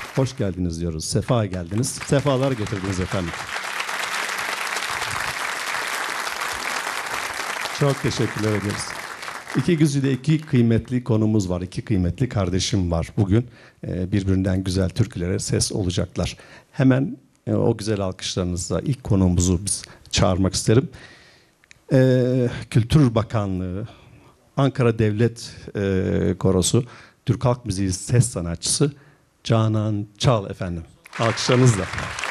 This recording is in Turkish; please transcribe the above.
Hoş geldiniz diyoruz. Sefa geldiniz. Sefalar getirdiniz efendim. Çok teşekkürler ederiz. İki güzide iki kıymetli konumuz var. İki kıymetli kardeşim var bugün. Birbirinden güzel türkülere ses olacaklar. Hemen o güzel alkışlarınızla ilk konuğumuzu biz çağırmak isterim. Kültür Bakanlığı, Ankara Devlet Korosu, Türk Halk Müziği ses sanatçısı Canan Çal efendim. Alkışlarınızla.